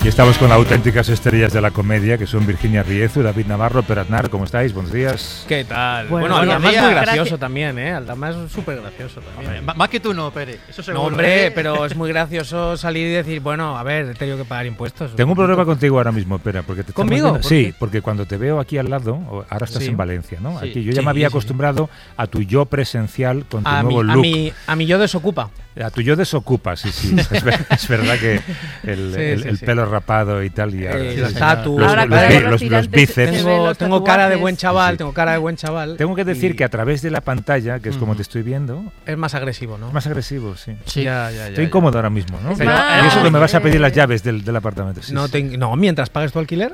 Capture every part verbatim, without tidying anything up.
Y estamos con las auténticas estrellas de la comedia, que son Virginia Riezu, David Navarro, Pere Aznar. ¿Cómo estáis? Buenos días. ¿Qué tal? Bueno, Bueno, Aldama es muy gracioso Gracias. también, ¿eh? Aldama es súper gracioso también. Hombre, más que tú no, Pere. Eso seguro. No, hombre, ¿eh? pero es muy gracioso salir y decir, bueno, a ver, he tenido que pagar impuestos. Tengo un problema contigo ahora mismo, Pere, porque te estamos ¿Conmigo? viendo- ¿Por Sí, qué? porque cuando te veo aquí al lado, o- ahora estás Sí. en Valencia, ¿no? Sí. Aquí yo ya Sí, me había sí, sí. acostumbrado a tu yo presencial con tu A mi, nuevo a, look. mi, a mi yo desocupa. A tu yo desocupa, sí, sí. Es, ver- es verdad que el, Sí, el- sí, el sí. pelo rapado y tal. Y ahora- El señor. tatu. los, Ahora los con bi- los los- los tirantes bíceps. se ven Tengo, los tengo cara de tatuajes. buen chaval, Sí, sí. tengo cara de buen chaval. Tengo que decir Y que a través de la pantalla, que es como Mm. te estoy viendo, es más agresivo, ¿no? es más agresivo, sí. Sí. Ya, ya, ya, Estoy ya. incómodo ahora mismo, ¿no? Es Pero- más, y eso que me vas a pedir las eh, llaves del, del apartamento. Sí, No, sí. te- no, mientras pagues tu alquiler.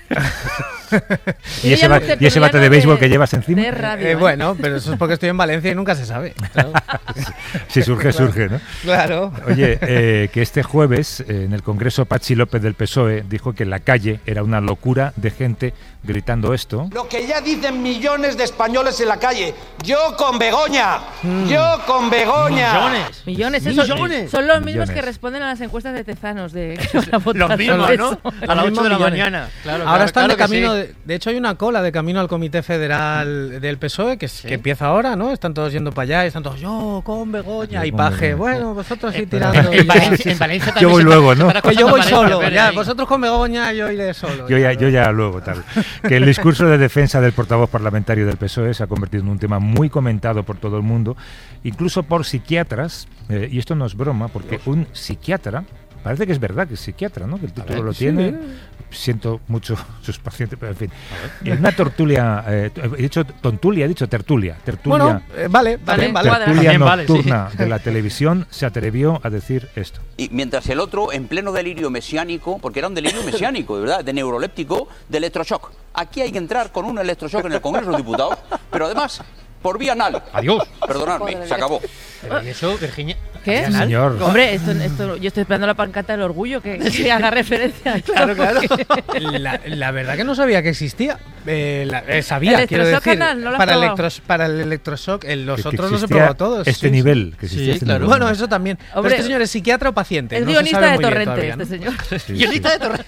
Y Yo ese, ya ba- no sé, y ese pero bate ya de no béisbol de- que llevas encima. De radio. Eh, ¿eh? bueno, pero eso es porque estoy en Valencia y nunca se sabe. Claro. Si surge, surge, ¿no? Claro. Oye, eh, que este jueves eh, en el Congreso Patxi López del P S O E dijo que la calle era una locura de gente gritando esto. Lo que ya dicen millones de españoles en la calle. Yo con Begoña. Yo con Begoña. Millones. Millones, eso, Millones. son los mismos Millones. que responden a las encuestas de Tezanos de que van a votar Los por mismos, ¿no? eso. A las Los ocho de la mismos mañana. Claro, Ahora claro, están claro de que camino, sí. de, de hecho hay una cola de camino al Comité Federal del P S O E que, es- que empieza ahora, ¿no? Están todos yendo para allá y están todos yo con Begoña Yo y con Paje. Begoña. Bueno, vosotros sí En, tirando. en Valencia, en Valencia también Yo voy se luego, está- ¿no? se está Pues yo acosando voy en Valencia, solo, Pere, ya, ahí. vosotros con Begoña, yo iré solo. Yo ya, yo ya luego, tal. Que el discurso de defensa del portavoz parlamentario del P S O E se ha convertido en un tema muy comentado por todo el mundo, incluso por psiquiatras, eh, y esto no es broma, porque un psiquiatra, parece que es verdad que es psiquiatra, ¿no? Que el título lo tiene. Siento mucho sus pacientes, pero en fin. En una tortulia, eh, he dicho tontulia, he dicho tertulia, tertulia. Bueno, eh, vale, vale, Vale, vale. cuadra. tertulia También vale, sí. nocturna de la televisión se atrevió a decir esto. Y mientras el otro, en pleno delirio mesiánico, porque era un delirio mesiánico, de verdad, de neuroléptico, de electroshock. Aquí hay que entrar con un electroshock en el Congreso de los Diputados, pero además por vía anal. Adiós. Perdonadme, se acabó. Pero ¿y eso, Virginia? ¿Qué? Sí, señor. Hombre, esto, esto, yo estoy esperando la pancarta del orgullo que, que haga referencia a esto. Claro, claro. La, la verdad que no sabía que existía. Eh, la- eh, sabía, ¿El quiero electroshock decir. anal? ¿No lo has para, probado? electros, para el electroshock, en los Que- que otros los he existía probado todos. Este sí, sí. nivel, que existía Sí, este claro. nivel. Bueno, eso también. Pero Hombre, este señor es psiquiatra o paciente. Es no se guionista sabe de muy bien Torrente, todavía, ¿no? este señor. Sí, sí. Guionista de Torre.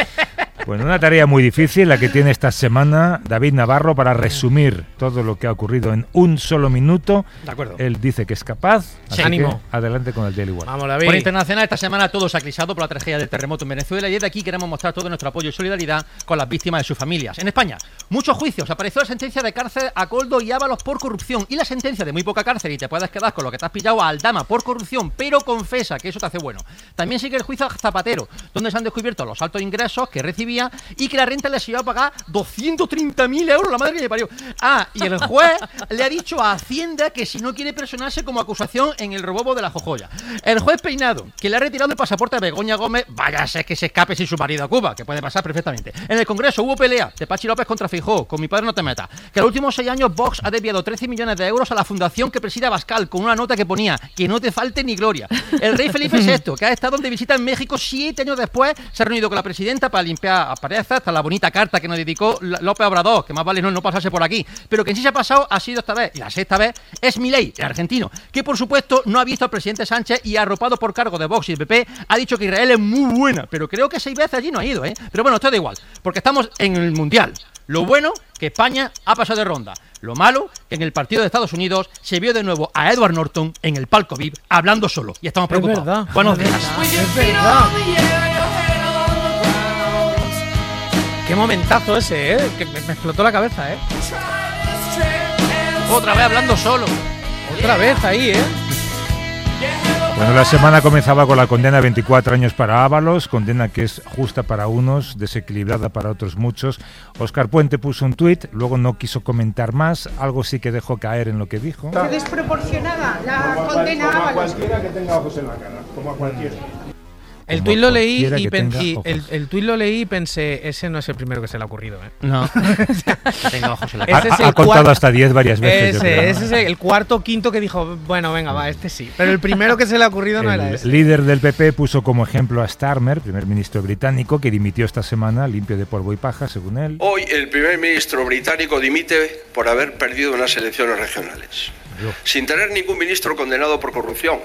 Bueno, una tarea muy difícil la que tiene esta semana David Navarro para resumir todo lo que ha ocurrido en un solo minuto. De acuerdo. Él dice que es capaz. Así Ánimo. que adelante con el Daily One. Vamos, David. Por internacional, esta semana todo se ha crisado por la tragedia del terremoto en Venezuela y desde aquí queremos mostrar todo nuestro apoyo y solidaridad con las víctimas y sus familias. En España, muchos juicios. Apareció la sentencia de cárcel a Coldo y Ábalos por corrupción y la sentencia de muy poca cárcel y te puedes quedar con lo que te has pillado a Aldama por corrupción, pero confesa que eso te hace bueno. También sigue el juicio a Zapatero, donde se han descubierto los altos ingresos que recibía y que la renta les iba a pagar doscientos treinta mil euros, la madre que me parió. Ah, y el juez le ha dicho a Hacienda que si no quiere personarse como acusación en el robo de la jojoya. El juez Peinado, que le ha retirado el pasaporte a Begoña Gómez, vaya a ser que se escape sin su marido a Cuba, que puede pasar perfectamente. En el Congreso hubo pelea de Patxi López contra Feijóo, con mi padre no te metas. Que en los últimos seis años Vox ha desviado trece millones de euros a la fundación que preside Abascal, con una nota que ponía que no te falte ni gloria. El rey Felipe sexto, que ha estado de visita en México siete años después, se ha reunido con la presidenta para limpiar asperezas, hasta la bonita carta que nos dedicó López Obrador, que más vale no, no pasarse por aquí. Pero que en sí se ha pasado ha sido esta vez, y la sexta vez, es Milei, el argentino, que por supuesto no ha visto al presidente Sánchez y arropado por cargo de Vox y el P P, ha dicho que Israel es muy buena, pero creo que seis veces allí no ha ido, ¿eh? Pero bueno, esto da igual, porque estamos en el Mundial. Lo bueno, que España ha pasado de ronda. Lo malo, que en el partido de Estados Unidos se vio de nuevo a Edward Norton en el palco V I P hablando solo. Y estamos Es preocupados. verdad. Buenos Es días. Es verdad. Qué momentazo ese, ¿eh? Que me, me explotó la cabeza, ¿eh? Otra vez hablando solo. Otra vez ahí, ¿eh? Bueno, la semana comenzaba con la condena a veinticuatro años para Ábalos, condena que es justa para unos, desequilibrada para otros muchos. Óscar Puente puso un tuit, luego no quiso comentar más, algo sí que dejó caer en lo que dijo. Desproporcionada la condena a Ábalos. Cualquiera que tenga ojos en la cara, como a cualquiera. El Como tuit lo leí cualquiera y, que pen- tenga y ojos. el, el tuit lo leí y pensé, ese no es el primero que se le ha ocurrido, ¿eh? No. Que tenga ojos en la Ha, cara. Ese es ha- el ha contado cuar- hasta diez varias veces. yo Ese, creo, ¿no? ese es el cuarto o quinto que dijo, bueno, venga, va, este sí. Pero el primero que se le ha ocurrido no era El ese. líder del P P puso como ejemplo a Starmer, primer ministro británico, que dimitió esta semana limpio de polvo y paja, según él. Hoy el primer ministro británico dimite por haber perdido unas elecciones regionales, sin tener ningún ministro condenado por corrupción.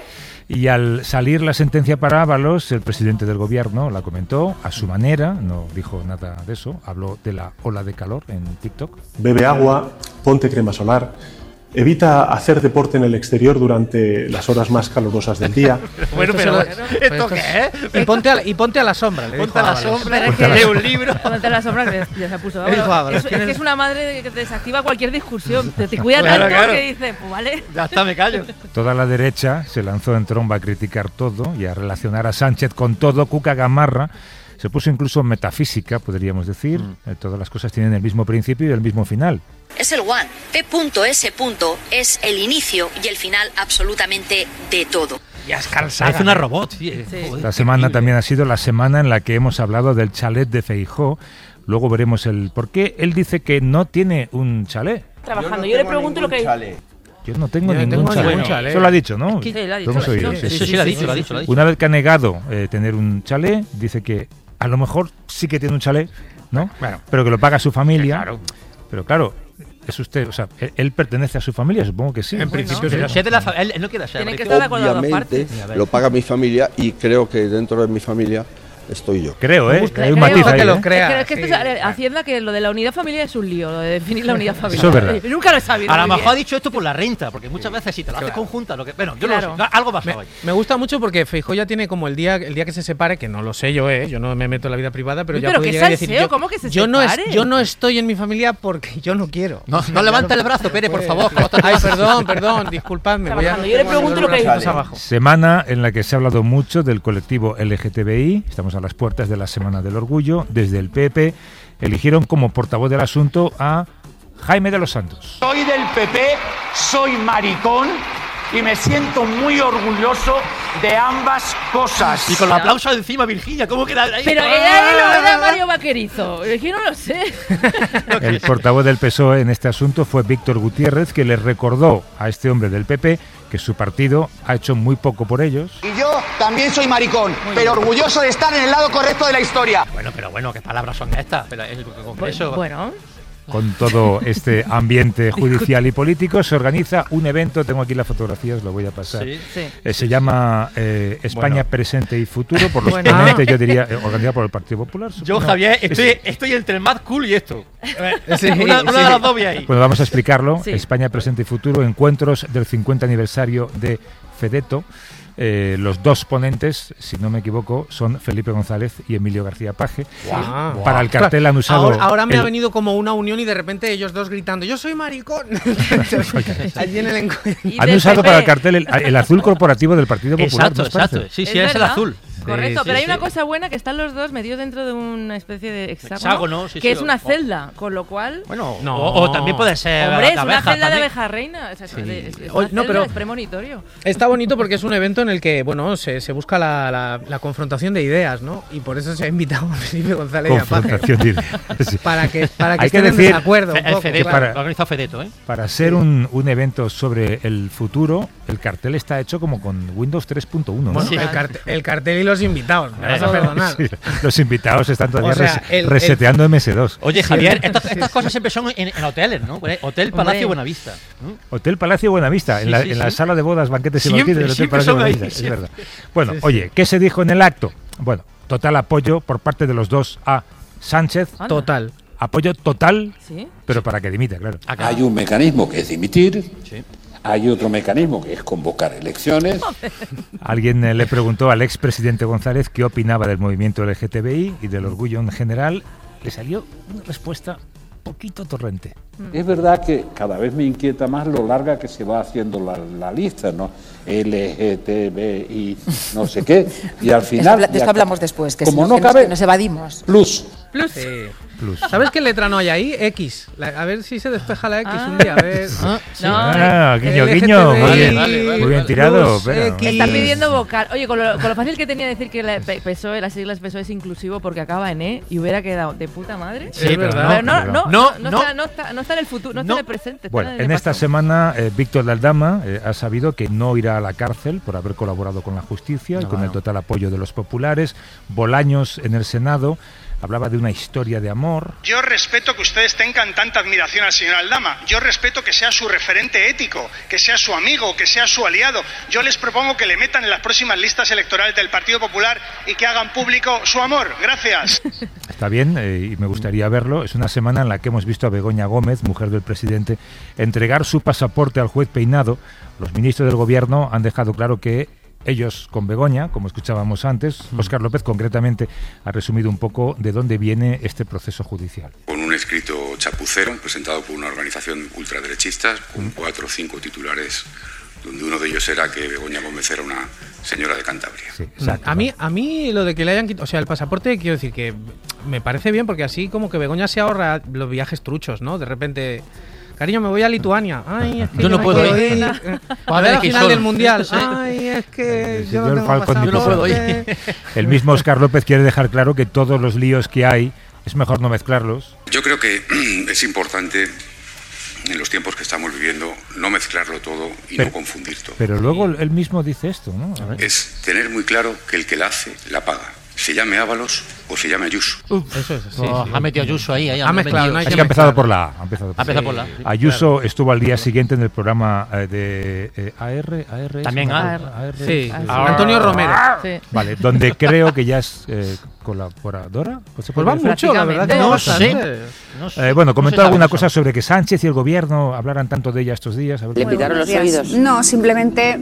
Y al salir la sentencia para Ábalos, el presidente del gobierno la comentó a su manera, no dijo nada de eso, habló de la ola de calor en TikTok. Bebe agua, ponte crema solar, evita hacer deporte en el exterior durante las horas más calurosas del día. Bueno, pero lo- ¿esto qué es? Y ponte a, y ponte a la sombra. Le Ponte dijo a la Ábalos. sombra, Pero es que- lee un libro. Ponte a la sombra que ya se puso. Él dijo, Bueno, Ábalos, es, es que es una madre que te desactiva cualquier discusión. Te, te cuida Claro, tanto claro. que dice, pues vale. Ya está, me callo. Toda la derecha se lanzó en tromba a criticar todo y a relacionar a Sánchez con todo. Cuca Gamarra se puso incluso metafísica, podríamos decir. Mm. Eh, todas las cosas tienen el mismo principio y el mismo final. Es el one. P.S. es el inicio y el final absolutamente de todo. Ya es Carl Sagan. Parece una robot. Sí. Sí. Joder, La qué semana increíble. también ha sido la semana en la que hemos hablado del chalet de Feijóo. Luego veremos el por qué. Él dice que no tiene un chalet. Trabajando. Yo, le pregunto lo que. Yo no tengo Yo no ningún tengo chalet. ningún chalet. Eso lo ha dicho, ¿no? Sí, lo ha Lo hemos dicho, oído, sí, sí. Sí, sí, sí, lo ha dicho, lo ha dicho, lo ha dicho. Una vez que ha negado eh, tener un chalet, dice que a lo mejor sí que tiene un chalet, ¿no? Bueno. Pero que lo paga su familia. Claro. Pero claro, es usted, o sea, él, él pertenece a su familia, supongo que sí. En principio Pero sí. si es de la fa- él, él no quiere ser. Tienen que rico. estar de acuerdo las dos Obviamente partes. lo paga mi familia y creo que dentro de mi familia estoy yo. Creo, ¿eh? gusta- Hay un creo matiz que ahí, lo ¿eh? crea. Es que, es que esto sí. es- Hacienda, que lo de la unidad familiar es un lío, lo de definir la unidad familiar. Eso es verdad. Yo nunca lo he sabido. A lo muy mejor ha bien. dicho esto por la renta, porque muchas veces si te lo haces Claro. conjunta, lo que. Bueno, yo Claro. no lo sé. Algo pasa Me, hoy. me gusta mucho porque Feijóo ya tiene como el día el día que se separe, que no lo sé yo, eh, yo no me meto en la vida privada, pero Uy, ya pero puede qué llegar y decir, salseo, yo, ¿cómo que se yo no es- separe? yo no estoy en mi familia porque yo no quiero. No, no levanta el brazo, Pérez, por favor. que no te- Ay, perdón, perdón, disculpadme. Voy a, Trabajando. Yo le pregunto lo que tengo los dice. brazos abajo. Semana en la que se ha hablado mucho del colectivo L G T B I. Estamos a las puertas de la Semana del Orgullo. Desde el P P eligieron como portavoz del asunto a Jaime de los Santos. Soy del P P, soy maricón y me siento muy orgulloso de ambas cosas. Y con los aplausos encima, Virginia, ¿cómo queda ahí? Pero era él o era Mario Vaquerizo. Es que no lo sé. El portavoz del P S O E en este asunto fue Víctor Gutiérrez, que le recordó a este hombre del P P que su partido ha hecho muy poco por ellos. Y yo también soy maricón, pero orgulloso de estar en el lado correcto de la historia. Bueno, pero bueno, ¿qué palabras son estas? Pero el Congreso. Bueno, Con todo este ambiente judicial y político, se organiza un evento, tengo aquí la fotografía, os lo voy a pasar. Sí. sí. Eh, se llama eh, España Bueno. Presente y Futuro, por los Bueno. ponentes, yo diría, eh, organizado por el Partido Popular. Yo, supongo. Javier, Es- estoy, estoy entre el Mad Cool y esto. Sí, una una sí. de las dos vi ahí. Bueno, vamos a explicarlo. Sí. España Presente y Futuro, encuentros del cincuenta aniversario de Fedeto. Eh, los dos ponentes, si no me equivoco, son Felipe González y Emilio García Paje. Guau. Para el cartel han usado... Ahora, ahora me el- ha venido como una unión y de repente ellos dos gritando, yo soy maricón. Allí en el encuentro. Y Han del usado P P. para el cartel el, el azul corporativo del Partido Popular. Exacto, ¿no os parece? exacto. Sí, sí, Es es, el verdad. azul. Correcto, Sí, pero hay sí, una sí. cosa buena, que están los dos metidos dentro de una especie de hexágono, Hexágono, sí, que sí, es una o- celda, con lo cual... Bueno, No. o, o también puede ser. Hombre, es la una abeja celda de también. abeja reina. O sea, es- es- es Oye, una no, celda, pero- es premonitorio. Está bonito porque es un evento en el que, bueno, se, se busca la, la- la confrontación de ideas, ¿no? Y por eso se ha invitado a Felipe González y a Paje. Confrontación de ideas. Sí. Para que, para que Hay que estén en decir- desacuerdo un Fe- El poco, Fedeto, claro. para- lo ha organizado Fedeto, ¿eh? Para ser un, un evento sobre el futuro, el cartel está hecho como con Windows tres punto uno. ¿no? Bueno, Sí. el, carte- el cartel y los invitados, me vas a Bueno, perdonar. Sí, los invitados están todavía O sea, res- el- el- reseteando M S dos. Oye, Javier, estas, estas cosas siempre son en, en hoteles, ¿no? Hotel Palacio Hombre. Buenavista. ¿no? Hotel Palacio Buenavista, en, Sí, la, sí, en la sí. sala de bodas, banquetes y Siempre, bautidos del Hotel siempre Palacio son ahí, Buenavista, es siempre. verdad. Bueno, Sí, sí. oye, ¿qué se dijo en el acto? Bueno, total apoyo por parte de los dos a Sánchez, Anda. Total. apoyo total, ¿Sí? pero para que dimita, claro. Acá. Hay un mecanismo que es dimitir, Sí. hay otro mecanismo que es convocar elecciones. Alguien eh, le preguntó al expresidente González qué opinaba del movimiento L G T B I y del orgullo en general. Le salió una respuesta poquito torrente. Es verdad que cada vez me inquieta más lo larga que se va haciendo la, la lista, ¿no? L G T B I, no sé qué, y al final... De esto ya- hablamos después, que, como si no que nos- cabe, que nos evadimos. plus. Plus. Sí. Plus. ¿Sabes qué letra no hay ahí? X. La- a ver si se despeja la X Ah. un día. A ver. Ah, No, Ah, guiño, L G T B I, guiño. Muy bien, vale, vale, muy bien vale. tirado. Plus, pero- X. Está pidiendo vocal. Oye, con lo, con lo fácil que tenía decir que la P- PSOE, las siglas PSOE es inclusivo porque acaba en E y hubiera quedado de puta madre. Sí, pero verdad. Pero no, pero no, no. no, no, No, está, no, está, no está en el futuro, no, No. está en el presente. está Bueno, en, el en esta pasado. semana eh, Víctor de Aldama eh, ha sabido que no irá a la cárcel por haber colaborado con la justicia y No, con el no. total apoyo de los populares. Bolaños en el Senado hablaba de una historia de amor. Yo respeto que ustedes tengan tanta admiración al señor Aldama. Yo respeto que sea su referente ético, que sea su amigo, que sea su aliado. Yo les propongo que le metan en las próximas listas electorales del Partido Popular y que hagan público su amor. Gracias. Está bien, eh, y me gustaría verlo. Es una semana en la que hemos visto a Begoña Gómez, mujer del presidente, entregar su pasaporte al juez Peinado. Los ministros del gobierno han dejado claro que ellos con Begoña, como escuchábamos antes, Óscar López concretamente ha resumido un poco de dónde viene este proceso judicial. Con un escrito chapucero presentado por una organización ultraderechista con cuatro o cinco titulares, donde uno de ellos era que Begoña Gómez era una señora de Cantabria. Sí, exacto. A mí, a mí lo de que le hayan quitado, o sea, el pasaporte, quiero decir que me parece bien porque así como que Begoña se ahorra los viajes truchos, ¿no? De repente... Cariño, me voy a Lituania. Ay, es que yo no puedo ir. ir. A ver la final del Mundial. Ay, es que el yo no tengo Falcon, yo no puedo ir. El mismo Óscar López quiere dejar claro que todos los líos que hay es mejor no mezclarlos. Yo creo que es importante, en los tiempos que estamos viviendo, no mezclarlo todo y pero, no confundir todo. Pero luego él mismo dice esto, ¿no? A ver. Es tener muy claro que el que la hace, la paga. Se llame Ábalos o se llame Ayuso. Uf, eso es así. Oh, sí. Ha metido Ayuso ahí. ahí ha mezclado. No hay es que que ha empezado por la A. Ha empezado por, ha empezado por la. la. Sí, Ayuso claro. estuvo al día siguiente en el programa eh, de eh, A R. A R También A A R. A R. Sí, A R. Antonio Romero. Sí. Vale, donde creo que ya es eh, colaboradora. Pues va mucho, la verdad. Que no, no bastante. sé. No sé. Eh, bueno, comentó no se alguna sabe cosa sobre que Sánchez y el gobierno hablaran tanto de ella estos días. A ver, ¿Le pitaron los oídos? No, simplemente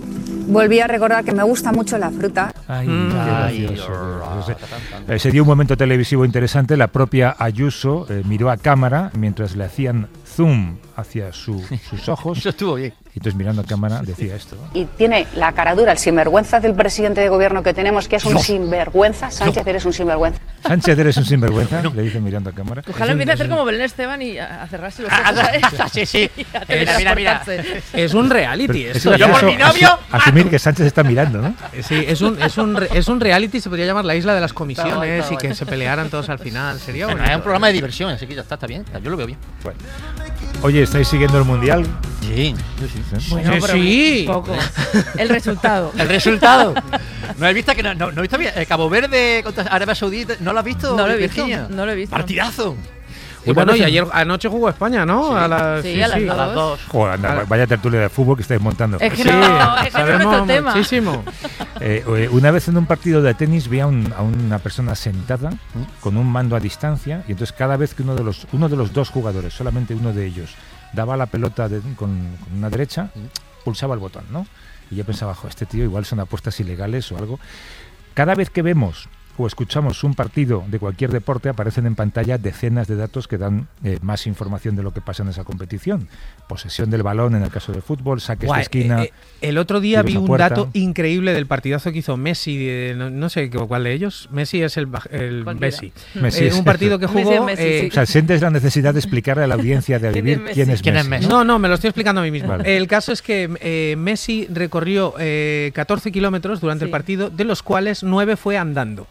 volví a recordar que me gusta mucho la fruta. Ay, Mm. qué Ay, gracioso. Eh, se dio un momento televisivo interesante. La propia Ayuso eh, miró a cámara mientras le hacían zoom hacia su, sus ojos. Eso estuvo bien. Y entonces mirando a cámara decía esto. Y tiene la cara dura, el sinvergüenza del presidente de gobierno que tenemos, que es un No. sinvergüenza. Sánchez, No. eres un sinvergüenza. Sánchez, eres un sinvergüenza, le dice mirando a cámara. Ojalá empiece a hacer como Belén Esteban y a a cerrarse los ojos. ¿sabes? Sí, sí. Y a Mira, mira, mira. teletransportarse. Es un reality Es esto. gracioso Yo por mi novio, asu- asumir que Sánchez está mirando, ¿no? Sí, es un, es, un, re- es un reality, se podría llamar la isla de las comisiones Está guay, está y que guay. se pelearan todos al final. Sería Bueno, bonito. es un programa de diversión, así que ya está, está bien. Yo lo veo bien. Bueno. Oye, ¿estáis siguiendo el Mundial? Sí, yo sí. Bueno, Sí, pero sí. poco. El resultado. El resultado. ¿No has visto que no, no, no has visto bien? Eh, Cabo Verde contra Arabia Saudita? ¿No lo has visto? No lo he visto, Virginia? no lo he visto. Partidazo. Y bueno, y ayer anoche jugó España, ¿no? A las, Sí, a las A las dos. Joder, anda, vaya tertulia de fútbol que estáis montando. Es que Sí, no, es que no es sabemos nuestro tema. muchísimo. Eh, eh, una vez en un partido de tenis vi a, un- a una persona sentada con un mando a distancia y entonces cada vez que uno de los uno de los dos jugadores, solamente uno de ellos, daba la pelota de- con, con una derecha, pulsaba el botón, ¿no? Y yo pensaba, jo, este tío igual son apuestas ilegales o algo. Cada vez que vemos o escuchamos un partido de cualquier deporte, aparecen en pantalla decenas de datos que dan eh, más información de lo que pasa en esa competición. Posesión del balón en el caso del fútbol, saques Guay, de esquina. eh, eh, el otro día tiros vi a un puerta. dato increíble del partidazo que hizo Messi, de- no, no sé cuál de ellos. Messi es el, baj- el Cualquiera. Messi. Messi Eh, es- un partido que Messi jugó. es Messi, eh, sí. O sea, sientes la necesidad de explicarle a la audiencia de ¿Quién vivir es Messi? quién es ¿Quién es Messi. Messi? No, no, me lo estoy explicando a mí mismo. Vale. El caso es que eh, Messi recorrió eh, catorce kilómetros durante Sí. el partido, de los cuales nueve fue andando.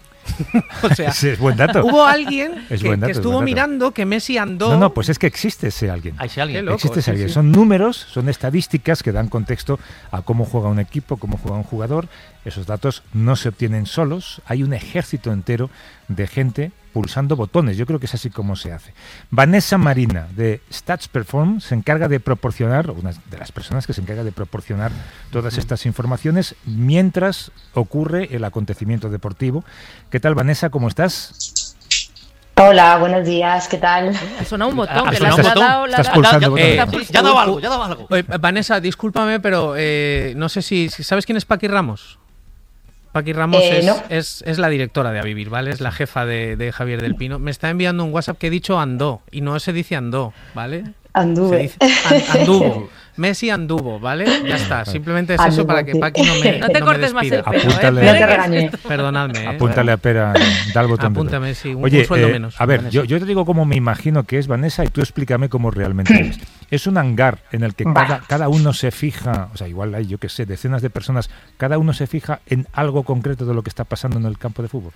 O sea, Ese es buen dato. hubo alguien Es que, buen dato, que es estuvo buen dato. mirando que Messi andó. No, no, pues es que existe ese alguien. Ahí sí alguien. Qué loco. Existe ese sí, alguien. sí. Son números, son estadísticas que dan contexto a cómo juega un equipo, cómo juega un jugador. Esos datos no se obtienen solos. Hay un ejército entero de gente pulsando botones. Yo creo que es así como se hace. Vanessa Marina, de Stats Perform, se encarga de proporcionar, una de las personas que se encarga de proporcionar todas estas informaciones mientras ocurre el acontecimiento deportivo. ¿Qué tal, Vanessa? ¿Cómo estás? Hola, buenos días, ¿qué tal? Ha sonado un botón. Ha que sonado le un ha botón. dado la- Estás la- pulsando ya, botones. eh, botones. ya daba algo, ya daba algo. Oye, Vanessa, discúlpame, pero eh, no sé si, si sabes quién es Paqui Ramos. Paqui Ramos Eh, es, no. es, es la directora de A Vivir, ¿vale? Es la jefa de, de Javier del Pino. Me está enviando un WhatsApp que he dicho andó y no se dice andó, ¿vale? Anduve. Se dice an- anduvo. Messi anduvo, ¿vale? Ya está. Simplemente es eso Anduvo, para que sí. Paqui no me No te no me cortes más despida. el pelo, ¿eh? Apúntale. Espera No te que- regañé. Perdonadme, ¿eh? Apúntale a Pera, da el botón. de Apúntame, todo. sí, un- Oye, un sueldo eh, menos, a ver, Vanessa. yo, yo te digo cómo me imagino que es, Vanessa, y tú explícame cómo realmente es. Es un hangar en el que Va. cada, cada uno se fija, o sea, igual hay, yo qué sé, decenas de personas, cada uno se fija en algo concreto de lo que está pasando en el campo de fútbol.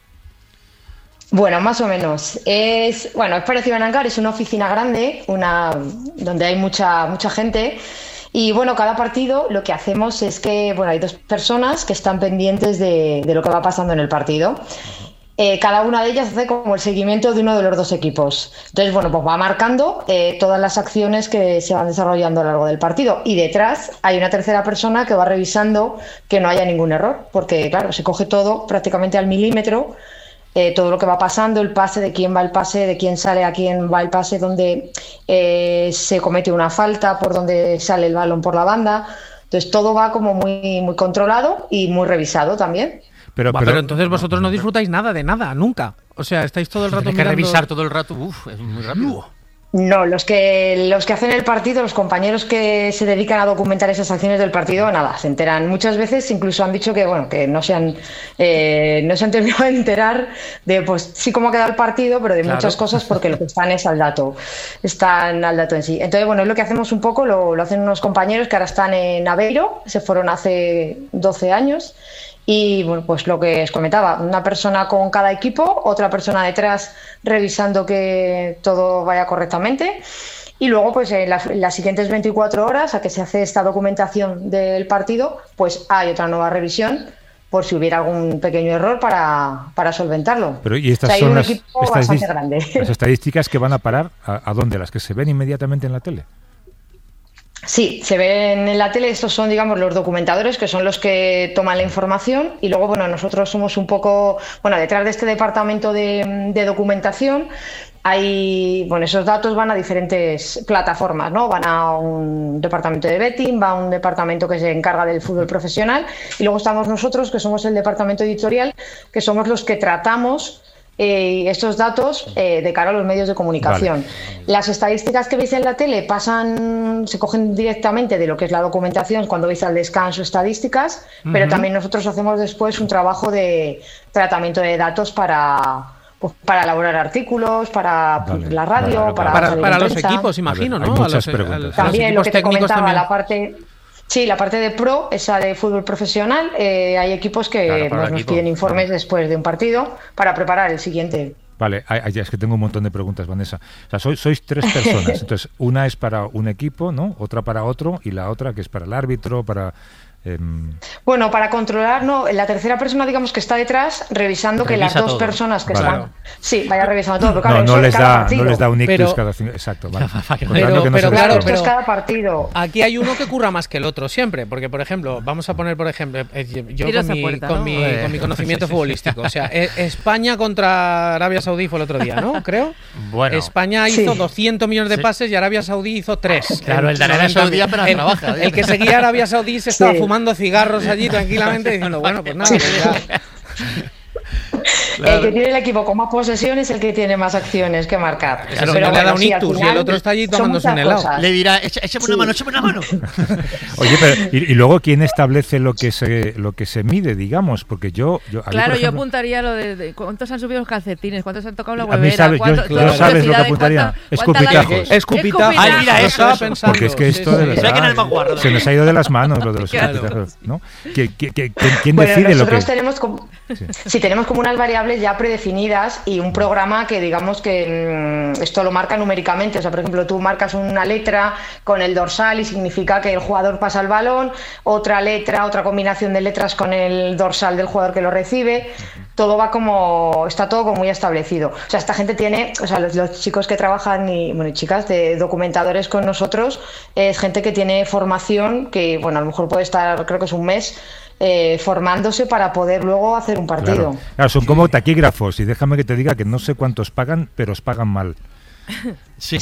Bueno, más o menos. Es, bueno, es parecido a un hangar, es una oficina grande, una donde hay mucha, mucha gente. Y bueno, cada partido lo que hacemos es que, bueno, hay dos personas que están pendientes de, de lo que va pasando en el partido. eh, cada una de ellas hace como el seguimiento de uno de los dos equipos. Entonces, bueno, pues va marcando eh, todas las acciones que se van desarrollando a lo largo del partido. Y detrás hay una tercera persona que va revisando que no haya ningún error, porque, claro, se coge todo prácticamente al milímetro, eh, todo lo que va pasando, el pase, de quién va el pase, de quién sale a quién va el pase, donde eh, se comete una falta, por donde sale el balón por la banda. Entonces, todo va como muy, muy controlado y muy revisado también. Pero, pero, pero entonces vosotros no disfrutáis nada de nada, nunca. O sea, estáis todo el rato mirando... Hay que revisar todo el rato, uff, es muy rápido. No, los que los que hacen el partido, los compañeros que se dedican a documentar esas acciones del partido, nada, se enteran. Muchas veces incluso han dicho que bueno que no se han eh, no se han terminado de enterar de pues sí cómo ha quedado el partido, pero de claro. muchas cosas porque lo que están es al dato, están al dato en sí. Entonces bueno, es lo que hacemos un poco, lo, lo hacen unos compañeros que ahora están en Aveiro, se fueron hace doce años. Y bueno, pues lo que os comentaba, una persona con cada equipo, otra persona detrás revisando que todo vaya correctamente. Y luego, pues en, la, en las siguientes veinticuatro horas, a que se hace esta documentación del partido, pues hay otra nueva revisión por si hubiera algún pequeño error para, para solventarlo. Pero ¿y estas o sea, son hay un las, equipo bastante grande. las estadísticas que van a parar a, a dónde? ¿Las que se ven inmediatamente en la tele? Sí, se ven en la tele, estos son, digamos, los documentadores, que son los que toman la información, y luego, bueno, nosotros somos un poco, bueno, detrás de este departamento de, de documentación, hay, bueno, esos datos van a diferentes plataformas, ¿no? Van a un departamento de betting, va a un departamento que se encarga del fútbol profesional, y luego estamos nosotros, que somos el departamento editorial, que somos los que tratamos Eh, estos datos eh, de cara a los medios de comunicación. Vale. Las estadísticas que veis en la tele pasan, se cogen directamente de lo que es la documentación cuando veis al descanso estadísticas, uh-huh. pero también nosotros hacemos después un trabajo de tratamiento de datos para, pues, para elaborar artículos, para vale. la radio, vale, para, para, para los equipos, imagino, ¿no? A los, a los, también lo que te comentaba, también. la parte... Sí, la parte de pro, esa de fútbol profesional, eh, hay equipos que claro, nos, nos piden informes claro. después de un partido para preparar el siguiente. Vale, es que tengo un montón de preguntas, Vanessa. O sea, sois, sois tres personas, entonces una es para un equipo, ¿no? Otra para otro y la otra que es para el árbitro, para... Eh... Bueno, para controlar, no, la tercera persona, digamos, que está detrás, revisando Revisa que las dos todo. personas que vale. están... Sí, vaya revisando todo. Pero claro, no, no, les da, partido. no les da un ictus pero, cada... Exacto, vale. Pero, pero, que no pero claro, pero cada partido. Aquí hay uno que curra más que el otro siempre, porque, por ejemplo, vamos a poner, por ejemplo, yo con mi, puerta, con, ¿no? mi, con mi conocimiento futbolístico, o sea, España contra Arabia Saudí fue el otro día, ¿no? Creo. Bueno. España hizo sí. doscientos millones de pases y Arabia Saudí hizo tres. Claro, el de Arabia Saudí apenas trabaja. El que seguía a Arabia Saudí se estaba sí. fumando cigarros allí tranquilamente diciendo, bueno, pues nada, pues ya. Claro. El que tiene el equipo con más posesiones es el que tiene más acciones que marcar. Claro, pero le ha dado un ictus y el otro está allí tomándose un helado. Le dirá, échame sí. una mano, échame una mano. Oye, pero y, y luego quién establece lo que se lo que se mide, digamos, porque yo, yo claro, ejemplo, yo apuntaría lo de, de cuántos han subido los calcetines, cuántos han tocado la huevera. A mí sabes, yo, yo sabes lo que apuntaría, escupitajos. Escupitajos. Ay, mira, eso estaba pensando. Porque es que esto sí, sí. de verdad se nos ha ido de las manos lo de los escupitajos, ¿no? ¿Quién decide lo que? Tenemos como, sí. Si tenemos como unas variables ya predefinidas y un programa que digamos que mmm, esto lo marca numéricamente, o sea, por ejemplo, tú marcas una letra con el dorsal y significa que el jugador pasa el balón, otra letra, otra combinación de letras con el dorsal del jugador que lo recibe, todo va como, está todo como muy establecido. O sea, esta gente tiene, o sea, los, los chicos que trabajan y, bueno, y chicas de documentadores con nosotros, es gente que tiene formación que, bueno, a lo mejor puede estar, creo que es un mes, Eh, formándose para poder luego hacer un partido. Claro. Claro, son como taquígrafos y déjame que te diga que no sé cuántos pagan, pero os pagan mal. Sí.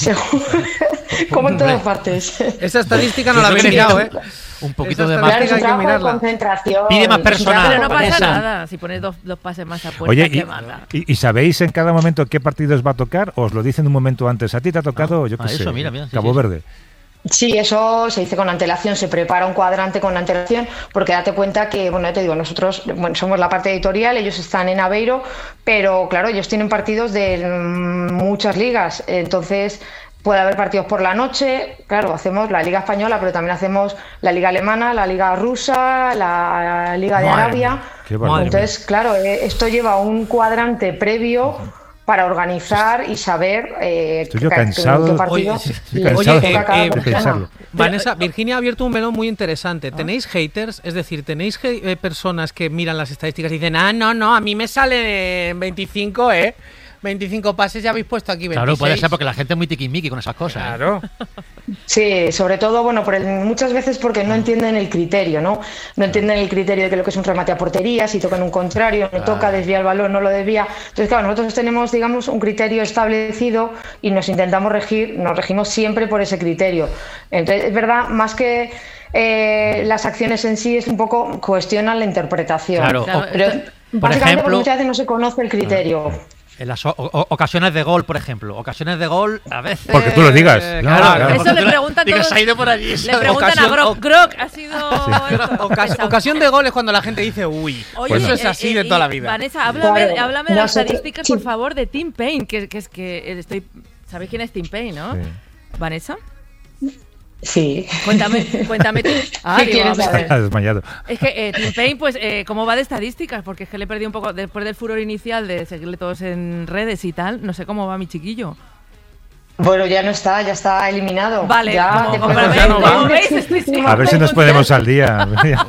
Como en todas partes. Esa estadística no la había mirado, ¿eh? Un poquito de más. Claro, hay que mirarla. Concentración. Pide más personal. Pero no pasa nada si pones dos, dos pases más a puerta. Oye, que y, manda. Y, ¿y sabéis en cada momento qué partido os va a tocar? ¿Os lo dicen un momento antes? ¿A ti te ha tocado, ah, yo qué sé, eso, mira, mira, sí, Cabo sí, Verde? Sí, eso se dice con antelación, se prepara un cuadrante con antelación, porque date cuenta que, bueno, ya te digo, nosotros bueno, somos la parte editorial, ellos están en Aveiro, pero claro, ellos tienen partidos de muchas ligas, entonces puede haber partidos por la noche, claro, hacemos la Liga Española, pero también hacemos la Liga Alemana, la Liga Rusa, la Liga de Arabia, entonces, claro, esto lleva un cuadrante previo para organizar y saber eh, estoy yo cansado, qué partido oye, estoy cansado oye, eh, de pensarlo. Vanessa, Virginia ha abierto un melón muy interesante. ¿Tenéis haters? Es decir, ¿tenéis eh, personas que miran las estadísticas y dicen, ah, no, no, a mí me sale veinticinco, eh? veinticinco pases, ya habéis puesto aquí veintiséis. Claro, puede ser porque la gente es muy tiquismiqui con esas cosas. Claro. ¿eh? Sí, sobre todo, bueno, por el, muchas veces porque no entienden el criterio, ¿no? No entienden el criterio de que lo que es un remate a portería, si tocan un contrario, no claro. toca, desvía el balón, no lo desvía. Entonces, claro, nosotros tenemos, digamos, un criterio establecido y nos intentamos regir, nos regimos siempre por ese criterio. Entonces, es verdad, más que eh, las acciones en sí, es un poco cuestionan la interpretación. Claro. Pero, por básicamente ejemplo, porque muchas veces no se conoce el criterio. Claro. En las o- o- ocasiones de gol, por ejemplo. Ocasiones de gol, a veces... Porque tú lo digas. Eh, No, claro, claro. Eso le preguntan Digo, todos. se ha ido por allí. Le ¿sabes? preguntan Ocasión- a Grok. o- Grok, ha sido. Ocas- ocasión de gol es cuando la gente dice, uy, Oye, eso es eh, así eh, de toda la y, vida. Vanessa, háblame, Claro. háblame de las Nosotros- estadísticas, por favor, de Tim Payne, que, que es que estoy. ¿Sabéis quién es Tim Payne, no? Sí. Vanessa, Sí. cuéntame, cuéntame. tú. Ah, ¿Qué digo, quieres a ver. saber? Ha desmayado. Es que eh, Tim Payne, pues, eh, ¿cómo va de estadísticas? Porque es que le perdí un poco, después del furor inicial de seguirle todos en redes y tal, no sé cómo va mi chiquillo. Bueno, ya no está, ya está eliminado. Vale, ya, como- después como de- veis, ya no como va. veis, estoy sin A ver si nos ponemos al día.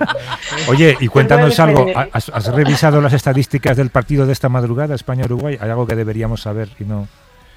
Oye, y cuéntanos algo. ¿Has, has revisado las estadísticas del partido de esta madrugada, España-Uruguay? ¿Hay algo que deberíamos saber y no...?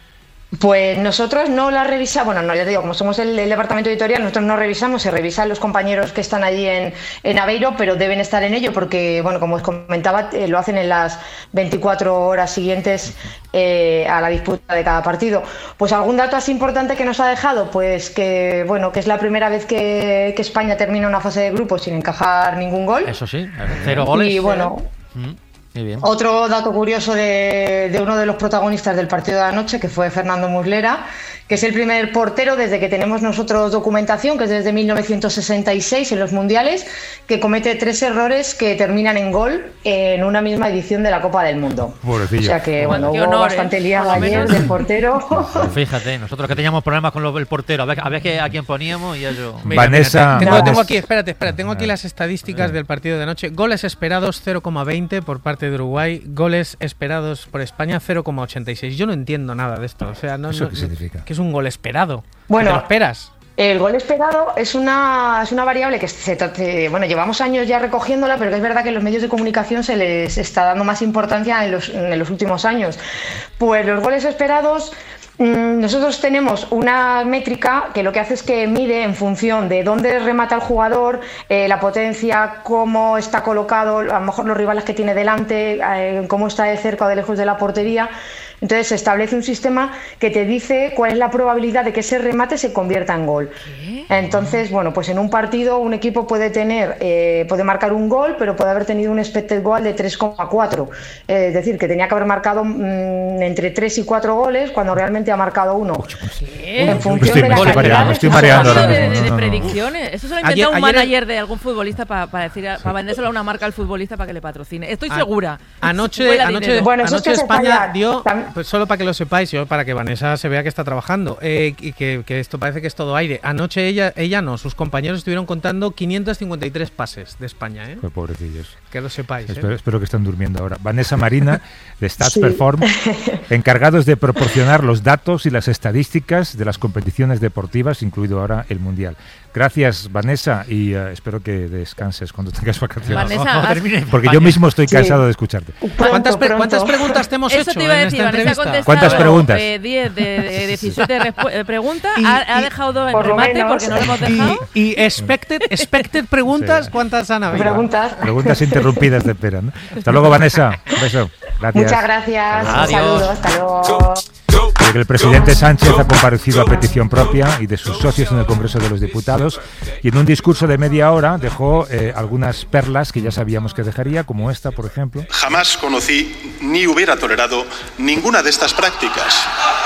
Pues nosotros no la revisamos, bueno, no, ya te digo, como somos el, el departamento editorial, nosotros no revisamos, se revisan los compañeros que están allí en, en Aveiro, pero deben estar en ello porque, bueno, como os comentaba, eh, lo hacen en las veinticuatro horas siguientes eh, a la disputa de cada partido. Pues algún dato así importante que nos ha dejado, pues que, bueno, que es la primera vez que, que España termina una fase de grupos sin encajar ningún gol. Eso sí, cero goles. Y bueno... Mm. Muy bien. Otro dato curioso de, de uno de los protagonistas del partido de anoche, que fue Fernando Muslera, que es el primer portero desde que tenemos nosotros documentación, que es desde mil novecientos sesenta y seis en los mundiales, que comete tres errores que terminan en gol en una misma edición de la Copa del Mundo. Pobrecillo. O sea que, bueno, Qué hubo honor, bastante ¿eh? liada Por lo ayer menos. del portero. Fíjate, nosotros que teníamos problemas con lo- el portero, a ver, a ver qué, a quién poníamos y ello. Mira, Vanessa, mira, tengo, Vanessa. tengo aquí, espérate, espérate, tengo aquí las estadísticas del partido de anoche. Goles esperados cero coma veinte por parte de Uruguay, goles esperados por España cero coma ochenta y seis. Yo no entiendo nada de esto, o sea, no, ¿Eso no- qué significa? ¿qué es un gol esperado? Bueno, ¿Te lo esperas? El gol esperado es una, es una variable que se, se- bueno, llevamos años ya recogiéndola, pero que es verdad que en los medios de comunicación se les está dando más importancia en los, en los últimos años. Pues los goles esperados, mmm, nosotros tenemos una métrica que lo que hace es que mide en función de dónde remata el jugador, eh, la potencia, cómo está colocado, a lo mejor los rivales que tiene delante, eh, cómo está de cerca o de lejos de la portería. Entonces se establece un sistema que te dice cuál es la probabilidad de que ese remate se convierta en gol. ¿Qué? Entonces, bueno, pues en un partido un equipo puede tener, eh, puede marcar un gol, pero puede haber tenido un expected goal de tres coma cuatro. Eh, es decir, que tenía que haber marcado mmm, entre tres y cuatro goles cuando realmente ha marcado uno. ¿Qué? En función estoy- de me la estoy calidad mareando, de me estoy sus mareando ahora jugadores. de, mismo. de- de No, no, no. predicciones. Eso se lo ha Ayer- inventado un ayer- manager de algún futbolista para decir, para vendérselo a una marca al futbolista para que le patrocine. Estoy A- segura. Anoche, Huele a anoche, dinero. Bueno, eso es anoche que se España falla. dio, Tam- pues solo para que lo sepáis, yo para que Vanessa se vea que está trabajando, eh, y que, que esto parece que es todo aire. Anoche ella, ella no, sus compañeros estuvieron contando quinientos cincuenta y tres pases de España, ¿eh? Pues pobrecillos. Que lo sepáis. ¿eh? Espero, espero que estén durmiendo ahora. Vanessa Marina, de Stats Sí. Perform, encargados de proporcionar los datos y las estadísticas de las competiciones deportivas, incluido ahora el Mundial. Gracias, Vanessa, y eh, espero que descanses cuando tengas vacaciones. Vanessa, Cuando has- termine Porque yo España. mismo estoy Sí. cansado de escucharte. ¿Cuántas, pre- Pronto, cuántas pronto. preguntas te hemos Eso hecho te iba a en decir, esta Vanessa ha entrevista? contestado ¿Cuántas preguntas? eh, diez de, de diecisiete respu- eh, preguntas, Y- ha, ha y- dejado dos en por lo remate menos. porque no lo hemos dejado. Y, y expected, expected preguntas, Sí. ¿cuántas han habido? Preguntas. Preguntas interrumpidas de pera, ¿no? Hasta luego, Vanessa. Un beso. Gracias. Muchas gracias. Un Adiós. saludo. Hasta luego. Desde que el presidente Sánchez ha comparecido a petición propia y de sus socios en el Congreso de los Diputados y en un discurso de media hora dejó eh, algunas perlas que ya sabíamos que dejaría, como esta, por ejemplo. Jamás conocí ni hubiera tolerado ninguna de estas prácticas.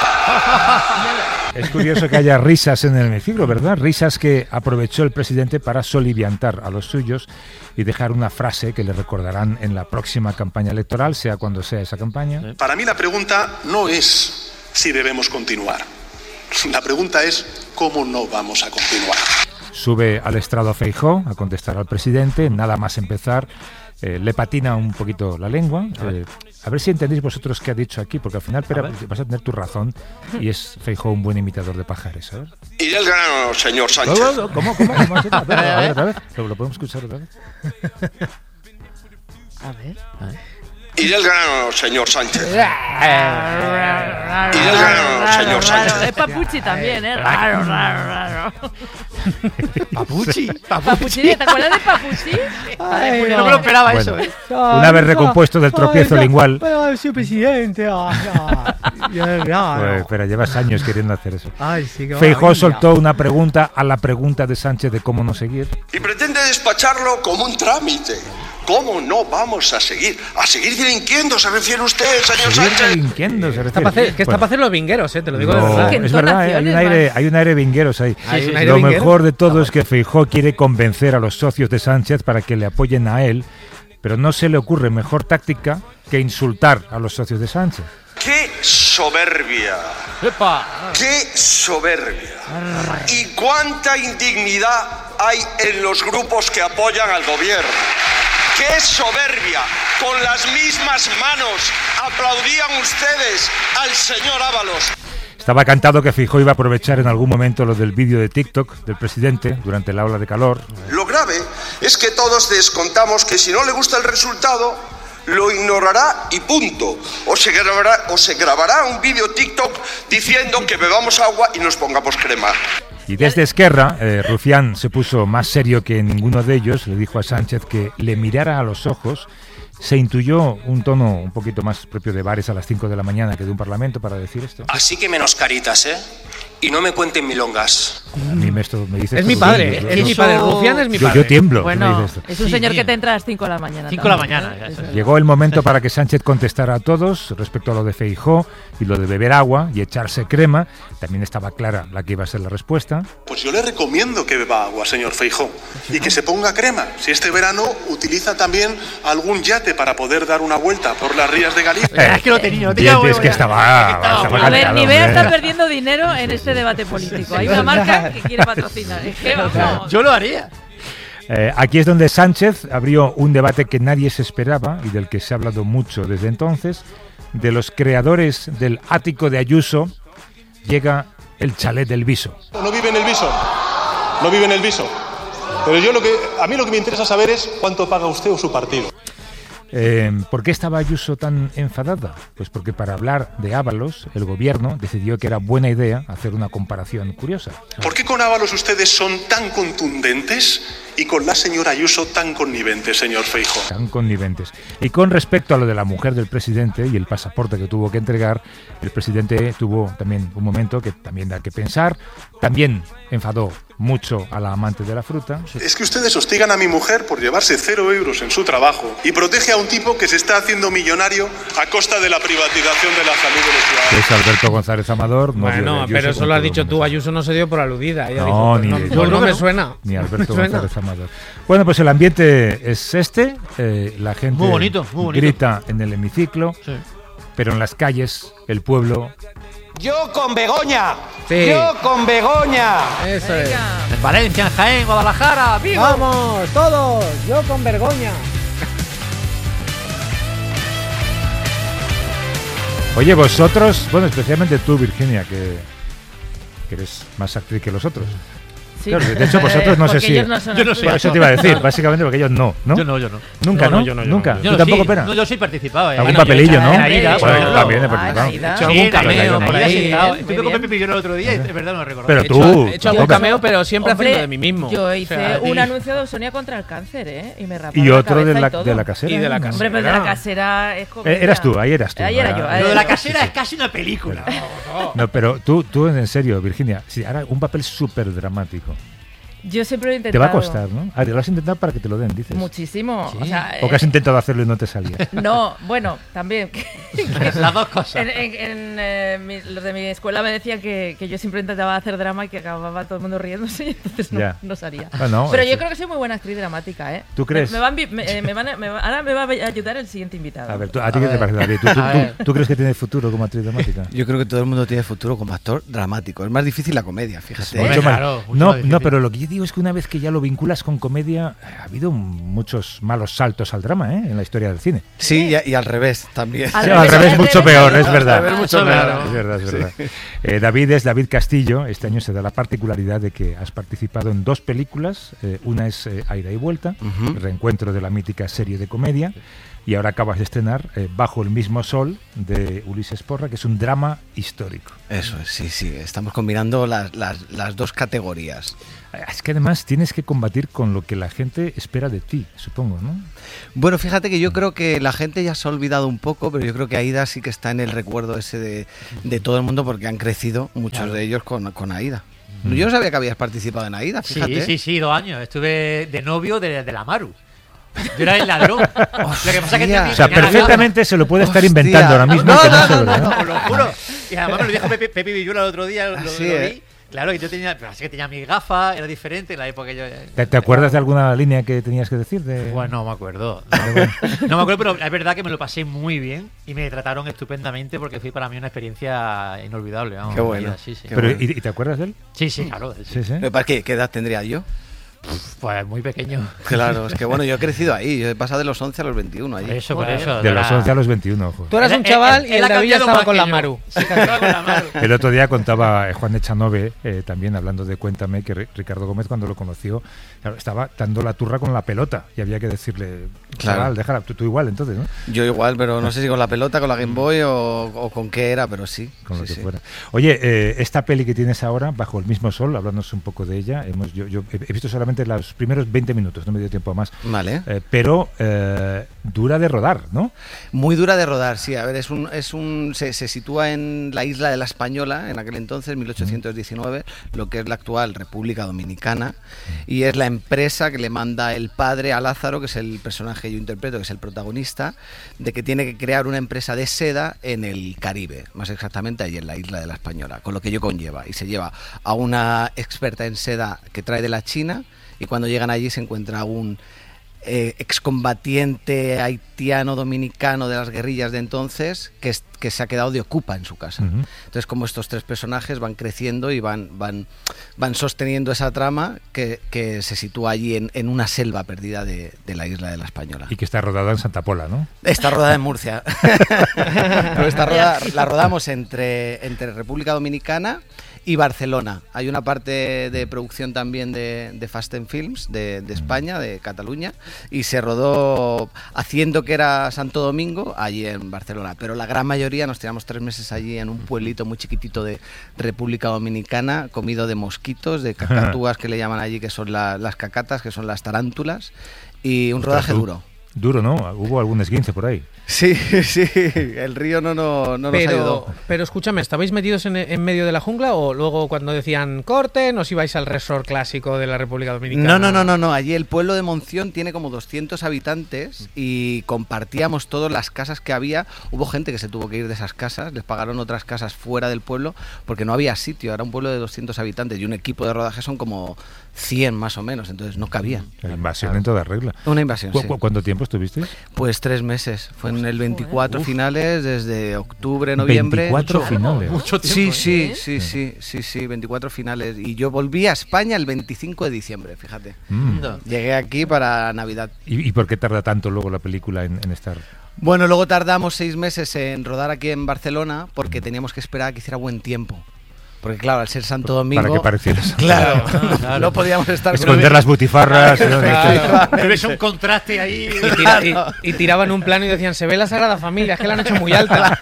Es curioso que haya risas en el hemiciclo, ¿verdad? Risas que aprovechó el presidente para soliviantar a los suyos y dejar una frase que le recordarán en la próxima campaña electoral, sea cuando sea esa campaña. Para mí la pregunta no es si debemos continuar. La pregunta es cómo no vamos a continuar. Sube al estrado Feijóo a contestar al presidente, nada más empezar. eh, le patina un poquito la lengua. A ver. Eh, a ver si entendéis vosotros qué ha dicho aquí, porque al final, Pera, vas a tener tu razón, y es Feijóo un buen imitador de Pajares, ¿sabes? Iré al grano, señor Sánchez. No, no, no, ¿Cómo? ¿Cómo? ¿Cómo? A ver, a ver, a ver, a ver. ¿Lo, ¿Lo podemos escuchar otra vez? A ver. A ver. Iré al grano, señor Sánchez. Iré al grano, señor Sánchez. Es Papuchi también, ¿eh? Raro, raro, raro. Papuchi, Papuchi. ¿Te acuerdas de Papuchi? Ay, no me lo esperaba bueno, eso, ¿eh? Una vez recompuesto del tropiezo ay, lingual. Pero, señor presidente. Ay, ay, ay, ay, pues, espera, llevas años queriendo hacer eso. Ay, sí, Feijóo soltó una pregunta a la pregunta de Sánchez de cómo no seguir. Y pretende despacharlo como un trámite. ¿Cómo no vamos a seguir? A seguir delinquiendo, se refiere usted, señor seguir Sánchez. Delinquiendo, se refiere. Está para hacer, que está para hacer los vingueros, eh, te lo digo no, de verdad. Es verdad, eh, hay, un aire, hay un aire vingueros ahí. Sí, sí, Lo vinguero. mejor de todo es que Feijóo quiere convencer a los socios de Sánchez para que le apoyen a él, pero no se le ocurre mejor táctica que insultar a los socios de Sánchez. ¡Qué soberbia! ¡Epa! ¡Qué soberbia! ¿Y cuánta indignidad hay en los grupos que apoyan al gobierno? ¡Qué soberbia! Con las mismas manos aplaudían ustedes al señor Ábalos. Estaba cantado que Feijóo iba a aprovechar en algún momento lo del vídeo de TikTok del presidente durante la ola de calor. Lo grave es que todos descontamos que si no le gusta el resultado, lo ignorará y punto. O se grabará, o se grabará un vídeo TikTok diciendo que bebamos agua y nos pongamos crema. Y desde Esquerra, eh, Rufián se puso más serio que ninguno de ellos, le dijo a Sánchez que le mirara a los ojos. Se intuyó un tono un poquito más propio de bares a las cinco de la mañana que de un parlamento para decir esto. Así que menos caritas, ¿eh? Y no me cuenten milongas. A mí me, esto, me dice es mi padre, es eso, mi padre, Rufián es mi padre. Yo, yo tiemblo. Bueno, es un señor que te entra a las cinco de la mañana. cinco de la mañana. ¿eh? Llegó el momento para que Sánchez contestara a todos respecto a lo de Feijóo y lo de beber agua y echarse crema. También estaba clara la que iba a ser la respuesta. Pues yo le recomiendo que beba agua, señor Feijóo, y que se ponga crema. Si este verano utiliza también algún yate para poder dar una vuelta por las rías de Galicia. Eh, es que lo tenía, lo tenía. Es que estaba, estaba a ver, Nivea está perdiendo dinero en este debate político. Hay una marca que quiere patrocinar. Es que vamos. Yo lo haría. Eh, aquí es donde Sánchez abrió un debate que nadie se esperaba y del que se ha hablado mucho desde entonces. De los creadores del ático de Ayuso llega el chalet del Viso. No vive en el Viso, no vive en el Viso. Pero yo lo que a mí lo que me interesa saber es cuánto paga usted o su partido. Eh, ¿Por qué estaba Ayuso tan enfadada? Pues porque para hablar de Ábalos, el gobierno decidió que era buena idea hacer una comparación curiosa. ¿Por qué con Ábalos ustedes son tan contundentes y con la señora Ayuso tan conniventes, señor Feijóo? Tan conniventes. Y con respecto a lo de la mujer del presidente y el pasaporte que tuvo que entregar, el presidente tuvo también un momento que también da que pensar. También enfadó mucho a la amante de la fruta. Es que ustedes hostigan a mi mujer por llevarse cero euros en su trabajo y protege a un tipo que se está haciendo millonario a costa de la privatización de la salud de los ciudadanos. Es Alberto González Amador. No bueno, pero eso lo has dicho tú. Ayuso no se dio por aludida. Ella no, dijo, ni no, de, no, no me suena. Ni Alberto González Amador. Bueno, pues el ambiente es este. Eh, la gente muy bonito, muy bonito. grita en el hemiciclo, sí. Pero en las calles el pueblo... Yo con Begoña, sí. Yo con Begoña. Eso es. En Valencia, en Jaén, Guadalajara, ¡viva! Vamos, todos, yo con Begoña. Oye, vosotros, bueno, especialmente tú, Virginia, que, que eres más actriz que los otros. Sí. Claro, de hecho, vosotros no sé si... No yo no soy. Eso te iba a decir, básicamente porque ellos no, ¿no? Yo no, yo no. Nunca, ¿no? no, yo no yo Nunca. No, ¿Tú yo no, tampoco, sí. Pera? No, yo sí participaba. Algún bueno, papelillo, ¿no? Aida, bueno, yo también he participado. He hecho algún cameo por ahí. Estuve con Pepe Pillero el otro día y de verdad no lo recuerdo. Pero He tú... hecho, he hecho algún tampoco. cameo, pero siempre Hombre, haciendo de mí mismo. Yo hice o sea, un y... anuncio de Sonia contra el cáncer, ¿eh? Y me raparon Y la otro de cabeza la, y todo. de la casera. Y de la ¿no? Hombre, pero de la casera es como... Eh, eras tú, ahí eras tú. Ahí era yo. Lo de la casera es casi una película. No, pero tú, tú en serio, Virginia, sí, ahora un papel súper dramático. Yo siempre lo he intentado. Te va a costar, ¿no? Ah, lo has intentado para que te lo den, dices. Muchísimo. ¿Sí? O, sea, o que has intentado hacerlo y no te salía. No, bueno, también. Las dos cosas. En, en, en eh, mi, los de mi escuela me decían que, que yo siempre intentaba hacer drama y que acababa todo el mundo riéndose y entonces no, no salía. Bueno, pero yo creo que soy muy buena actriz dramática, ¿eh? ¿Tú crees? Me, me van, me, me van a, me, ahora me va a ayudar el siguiente invitado. A ver, ¿tú, ¿a ti a qué ver. te parece, David? ¿Tú, tú, tú, ¿Tú crees que tienes futuro como actriz dramática? Yo creo que todo el mundo tiene futuro como actor dramático. Es más difícil la comedia, fíjate. Mucho más, claro, mucho no, más no, pero lo que yo digo es que una vez que ya lo vinculas con comedia, ha habido muchos malos saltos al drama, ¿eh? En la historia del cine. Sí, y, y al revés también. Al, sí, revés, al revés mucho peor, es verdad. Al revés mucho peor. Es verdad, es verdad. Sí. Eh, David es David Castillo. Este año se da la particularidad de que has participado en dos películas. Eh, una es eh, A Ida y Vuelta, uh-huh. reencuentro de la mítica serie de comedia. Y ahora acabas de estrenar eh, Bajo el mismo sol, de Ulises Porra, que es un drama histórico. Eso es, sí, sí. Estamos combinando las, las, las dos categorías. Es que además tienes que combatir con lo que la gente espera de ti, supongo, ¿no? Bueno, fíjate que yo creo que la gente ya se ha olvidado un poco, pero yo creo que Aida sí que está en el recuerdo ese de, de todo el mundo, porque han crecido muchos claro. de ellos con, con Aida. Mm. Yo no sabía que habías participado en Aida, fíjate. Sí, sí, sí, dos años. Estuve de novio de, de la Maru. Yo era el ladrón. Lo que pasa que o sea, perfectamente se lo puede estar inventando ahora mismo. No, no, no, no, no, os lo juro. Y además me lo dijo Pepe, Pepe Villuela el otro día, lo, lo, sí, lo vi. ¿eh? Claro, y yo tenía, pero así que tenía mis gafas, era diferente en la época que yo... ¿Te, te acuerdas de alguna línea que tenías que decir? De... Bueno, no me acuerdo. No, no me acuerdo, pero es verdad que me lo pasé muy bien y me trataron estupendamente porque fue para mí una experiencia inolvidable. Vamos, qué bueno. Vida, sí, sí. Pero, ¿y, ¿Y te acuerdas de él? Sí, sí, claro. Sí. Sí, sí. ¿Para qué? ¿Qué edad tendría yo? Pues muy pequeño. Claro, es que bueno, yo he crecido ahí. Yo he pasado de los once a los veintiuno allí. Eso, por eso. De los once a los veintiuno. Ojo. Tú eras un chaval y el David ya estaba con la Maru. Sí, con la Maru. El otro día contaba eh, Juan Echanove, eh, también hablando de Cuéntame, que Ricardo Gómez cuando lo conoció, claro, estaba dando la turra con la pelota y había que decirle, claro, chaval, déjala, tú, tú igual entonces, ¿no? Yo igual, pero no sé si con la pelota, con la Game Boy o, o con qué era, pero sí. Con lo sí, que sí. fuera. Oye, eh, esta peli que tienes ahora, Bajo el mismo sol, hablándonos un poco de ella, hemos, yo, yo he visto solamente los primeros veinte minutos, no me dio tiempo más. Vale. Eh, pero eh, dura de rodar, ¿no? Muy dura de rodar, sí. A ver, es un, es un, se, se sitúa en la isla de la Española, en aquel entonces, mil ochocientos diecinueve, mm. lo que es la actual República Dominicana, mm. y es la empresa que le manda el padre a Lázaro, que es el personaje que yo interpreto, que es el protagonista, de que tiene que crear una empresa de seda en el Caribe, más exactamente ahí en la isla de la Española, con lo que ello conlleva. Y se lleva a una experta en seda que trae de la China, y cuando llegan allí se encuentra un eh, excombatiente haitiano dominicano de las guerrillas de entonces que, es, que se ha quedado de ocupa en su casa. Uh-huh. Entonces, como estos tres personajes van creciendo y van, van, van sosteniendo esa trama que, que se sitúa allí en, en una selva perdida de, de la isla de la Española. Y que está rodada en Santa Pola, ¿no? Está rodada en Murcia. Pero está rodada, la rodamos entre, entre República Dominicana y Barcelona. Hay una parte de producción también de, de Fast and Films de, de España, de Cataluña, y se rodó haciendo que era Santo Domingo allí en Barcelona, pero la gran mayoría nos tiramos tres meses allí en un pueblito muy chiquitito de República Dominicana, comido de mosquitos, de cacatúas que le llaman allí, que son la, las cacatas, que son las tarántulas, y un rodaje duro. Duro, ¿no? Hubo algún esguince por ahí. Sí, sí, el río no, no, no pero, nos ayudó. Pero escúchame, ¿estabais metidos en, en medio de la jungla o luego cuando decían corten os ibais al resort clásico de la República Dominicana? No, no, no, no, no. Allí el pueblo de Monción tiene como doscientos habitantes y compartíamos todas las casas que había. Hubo gente que se tuvo que ir de esas casas, les pagaron otras casas fuera del pueblo porque no había sitio. Era un pueblo de doscientos habitantes y un equipo de rodaje son como cien más o menos, entonces no cabía. La invasión claro. en toda regla. Una invasión, sí. ¿Cu- ¿Cuánto tiempo estuviste? Pues tres meses. Fue en el veinticuatro Uf. finales, desde octubre, noviembre. veinticuatro finales. Mucho tiempo. Sí, sí, sí, sí, sí, sí, veinticuatro finales. Y yo volví a España el veinticinco de diciembre, fíjate. Mm. Llegué aquí para Navidad. ¿Y, ¿Y por qué tarda tanto luego la película en, en estar...? Bueno, luego tardamos seis meses en rodar aquí en Barcelona porque teníamos que esperar a que hiciera buen tiempo. Porque claro, al ser Santo Domingo... Para que parecieras. Claro, no, claro. no podíamos estar... Esconder las butifarras. Pero ves un contraste ahí. Y, tira, y, y tiraban un plano y decían, se ve la Sagrada Familia, es que la han hecho muy alta.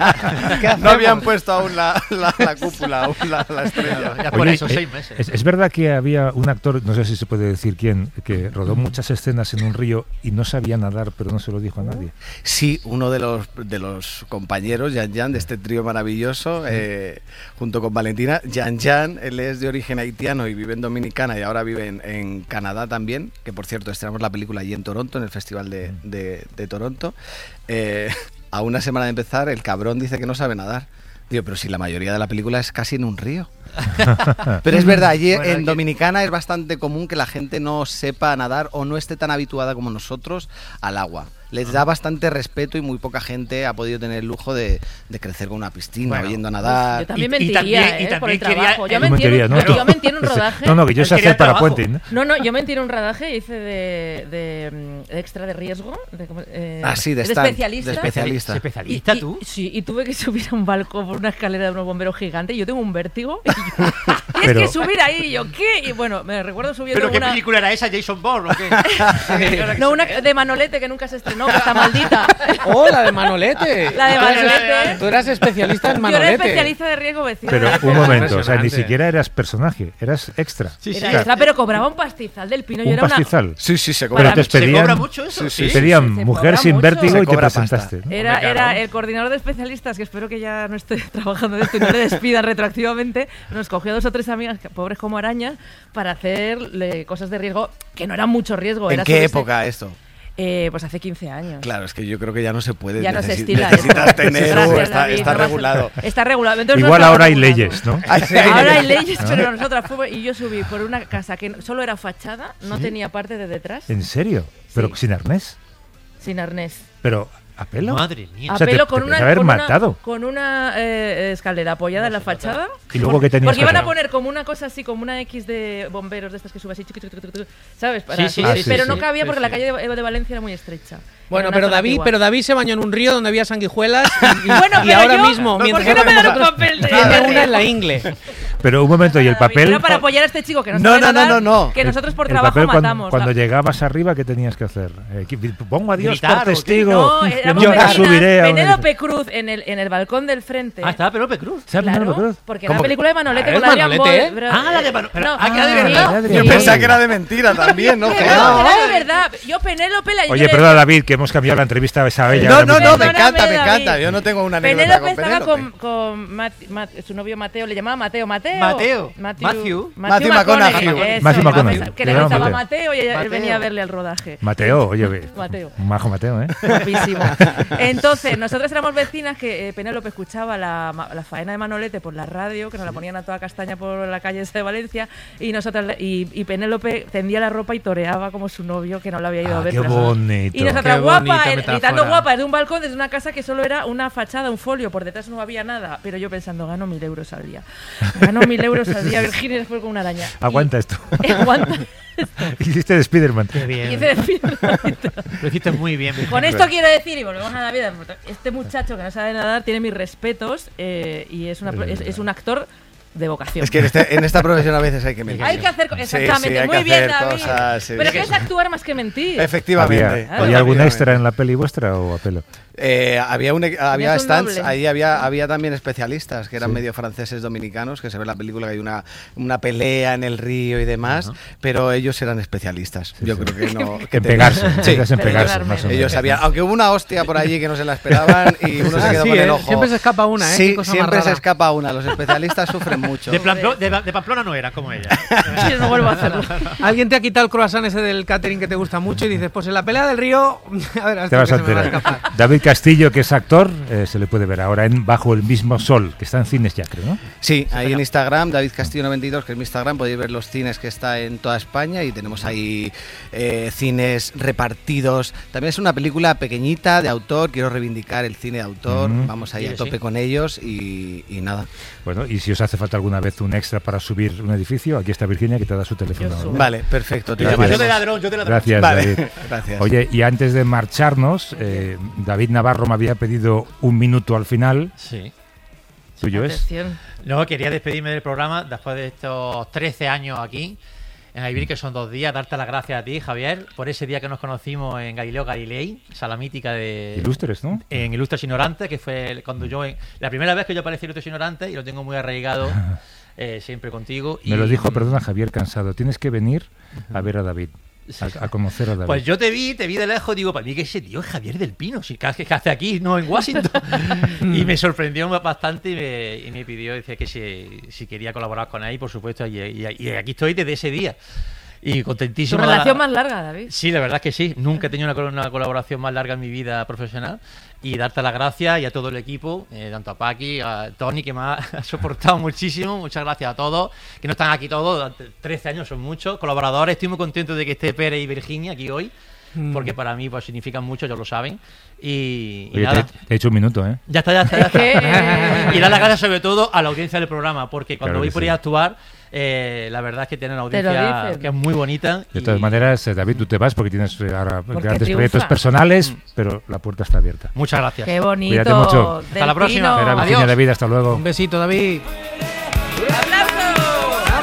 No habían puesto aún la, la, la cúpula, aún la, la estrella. Ya por Oye, eso, seis meses. Es, es verdad que había un actor, no sé si se puede decir quién, que rodó muchas escenas en un río y no sabía nadar, pero no se lo dijo a nadie. Sí, uno de los, de los compañeros, Jan Jan, de este trío maravilloso, eh, junto con Valentina. Jan Jan, él es de origen haitiano y vive en Dominicana y ahora vive en, en Canadá también, que por cierto estrenamos la película allí en Toronto, en el Festival de, de, de Toronto. Eh, a una semana de empezar, el cabrón dice que no sabe nadar. Digo, pero si la mayoría de la película es casi en un río. Pero es verdad, allí bueno, en Dominicana es bastante común que la gente no sepa nadar o no esté tan habituada como nosotros al agua. les da bastante respeto y muy poca gente ha podido tener el lujo de, de crecer con una piscina, bueno, yendo a nadar. Yo también mentiría, y también, ¿eh? Y también por el quería, trabajo. Yo mentí en un, yo mentí en un rodaje. No, no, que yo sé hacer parapuente. ¿no? no, no, yo mentí en un rodaje y hice de, de, de extra de riesgo. De, eh, ah, sí, de, de stand, especialista. De especialista. ¿Especialista y, tú? Y, sí, y tuve que subir a un balcón por una escalera de unos bomberos gigantes. Y yo tengo un vértigo. Y yo, tienes pero, que subir ahí. Y yo, ¿qué? Y bueno, me recuerdo subiendo ¿Pero qué una... película era esa? ¿Jason Bourne o qué? No, una de Manolete que nunca se estrenó, que está maldita. ¡Oh, la de Manolete! La de Manolete. Tú eras especialista en Manolete. Yo era especialista de riesgo vecino. Pero un momento, o sea, ni siquiera eras personaje, eras extra. Sí, sí. Era extra, pero cobraba un pastizal del Pino. ¿Un yo era pastizal? Una... Sí, sí, se cobra. Pero te pedían, ¿Se cobra mucho eso? Sí, sí. Te pedían sí, mujer sin mucho. Vértigo se y te presentaste. ¿No? Era, era el coordinador de especialistas, que espero que ya no esté trabajando de esto y no le despidan retroactivamente. Nos cogió dos o tres amigas, pobres como arañas, para hacer cosas de riesgo, que no eran mucho riesgo. ¿En era qué época esto? Eh, pues hace quince años. Claro, es que yo creo que ya no se puede. Ya no se estila. Necesitas tener, Gracias, está, David, está no regulado. Está regulado. Entonces igual no ahora regulado. Hay leyes, ¿no? Ahora hay leyes, ¿no? Pero nosotras fuimos y yo subí por una casa que solo era fachada, no ¿Sí? tenía parte de detrás. ¿En serio? ¿Pero sí. sin arnés? Sin arnés. Pero... ¿A pelo? Madre mía. O sea, a pelo te, con, te una, haber con matado. una con una eh, escalera apoyada no en la fachada. ¿Y luego qué tenías? Porque iban a poner como una cosa así, como una X de bomberos de estas que sube así, ¿sabes? Para sí, sí, subir, sí, pero sí, no sí, cabía sí, porque sí. la calle de, de Valencia era muy estrecha. Bueno, pero David, pero David se bañó en un río donde había sanguijuelas y, bueno, y ahora yo, mismo, no, mientras ¿por qué no me dan un papel de tiene una en la ingle? Pero un momento, ¿y el papel? Era para apoyar a este chico que no, no, sabe no, nadar, no, no, no. que nosotros por el trabajo papel matamos. Cuando, cuando llegabas arriba, ¿qué tenías que hacer? Eh, pongo a Dios Gritar, por testigo. No, yo nunca subiré a Penélope Cruz en el, en el balcón del frente. Ah, estaba Penélope Cruz. ¿Sabes claro, Penélope Cruz? Porque era la película de Manolete con ah, Adrián Boll. ¿eh? Ah, la de Manolete. No, ah, que era de verdad. Yo pensaba que era de mentira también, ¿no? No, era de verdad. Yo Penélope la Oye, perdona, David, que hemos cambiado la entrevista a esa bella. No, no, no, me encanta, me encanta. Yo no tengo una anécdota con Penélope. Penélope estaba con, con su novio Mateo, le llamaba Mateo. Mateo. Mateo. Matthew. Matthew McConaughey. Matthew McConaughey. Que le gustaba Mateo y él venía a verle al rodaje. Mateo, oye, ve. Mateo. Un majo Mateo, ¿eh? Guapísimo. Entonces, nosotros éramos vecinas que eh, Penélope escuchaba la, la faena de Manolete por la radio, que nos la ponían a toda castaña por la calle de Valencia, y nosotras y, y Penélope tendía la ropa y toreaba como su novio, que no la había ido ah, a ver. Qué bonito. Y nosotras guapa, gritando guapa desde un balcón, desde una casa que solo era una fachada, un folio, por detrás no había nada, pero yo pensando, gano mil euros al día. Gano mil euros al día, Virginia, después con una araña. Aguanta y, esto. Aguanta. Hiciste de Spiderman. Qué bien. Hice de Spiderman. Lo hiciste muy bien. Virginia. Con esto quiero decir, y volvemos a David, este muchacho que no sabe nadar tiene mis respetos eh, y es, una, es, es un actor de vocación. Es que en, este, en esta profesión a veces hay que mentir. Hay que hacer exactamente, sí, sí, hay muy que bien, hacer David. Cosas, sí. Pero es que es actuar más que mentir. Efectivamente. ¿Había, ¿había algún extra en la peli vuestra o a pelo? Eh, había un, había stands, doble. ahí había, había también especialistas que eran sí. medio franceses dominicanos, que se ve en la película que hay una, una pelea en el río y demás, uh-huh. pero ellos eran especialistas. Sí, Yo sí. creo que no. Que en pegarse, sí. en pegarse más o menos. Ellos sabían, aunque hubo una hostia por allí que no se la esperaban y uno ah, se quedó sí, con eh, el ojo. Siempre se escapa una, ¿eh? Sí, siempre se escapa una. Los especialistas sufren mucho. De, Pamplona, de, de Pamplona no eran como ella. Sí, no vuelvo a hacerlo. Alguien te ha quitado el croissant ese del catering que te gusta mucho y dices, pues en la pelea del río, a ver, te vas a enterar. David Castillo, que es actor, eh, se le puede ver ahora en Bajo el mismo sol, que está en cines ya, creo, ¿no? Sí, ahí en Instagram, David Castillo noventa y dos, que es mi Instagram, podéis ver los cines que está en toda España y tenemos ahí eh, cines repartidos. También es una película pequeñita de autor, quiero reivindicar el cine de autor, mm-hmm. vamos ahí sí, a tope sí. con ellos y, y nada. Bueno, y si os hace falta alguna vez un extra para subir un edificio, aquí está Virginia que te da su teléfono. ¿no? Vale, perfecto. Te yo de ladrón, yo de ladrón. Gracias, vale. David. Gracias. Oye, y antes de marcharnos, eh, David Navarro me había pedido un minuto al final. Sí. ¿Tuyo es? No, quería despedirme del programa después de estos trece años aquí en Aivir, que son dos días. Darte las gracias a ti, Javier, por ese día que nos conocimos en Galileo Galilei, sala mítica de... Ilustres, ¿no? En Ilustres Ignorantes, que fue cuando yo... En, la primera vez que yo aparecí en Ilustres Ignorantes y lo tengo muy arraigado eh, siempre contigo. Y, me lo dijo, perdona, Javier Cansado. Tienes que venir a ver a David. A, a conocer a David. Pues yo te vi, te vi de lejos, digo, para mí que ese tío es Javier del Pino, si que, que hace aquí, no en Washington. Y me sorprendió bastante y me, y me pidió, decía que si, si quería colaborar con él, por supuesto, y, y, y aquí estoy desde ese día. Y contentísimo. ¿Tu relación más larga, David? Sí, la verdad es que sí. Nunca he tenido una, una colaboración más larga en mi vida profesional. Y darte las gracias y a todo el equipo, eh, tanto a Paqui, a Tony, que me ha, ha soportado muchísimo. Muchas gracias a todos, que no están aquí todos, trece años son muchos, colaboradores. Estoy muy contento de que esté Pérez y Virginia aquí hoy. porque para mí pues significan mucho, ellos lo saben. Y, y Oye, nada. Te, te he hecho un minuto, ¿eh? Ya está, ya está, ya está. Y dar las gracias sobre todo a la audiencia del programa, porque cuando Claro voy que por sí. ahí a actuar, eh, la verdad es que tienen una Te lo audiencia dicen. que es muy bonita. De todas y- maneras, eh, David, tú te vas porque tienes eh, ahora Porque grandes triunfa. proyectos personales, pero la puerta está abierta. Muchas gracias. Qué bonito. Cuídate mucho. Hasta la próxima. Delfino. Era Virginia, Adiós. David, hasta luego. Un besito, David.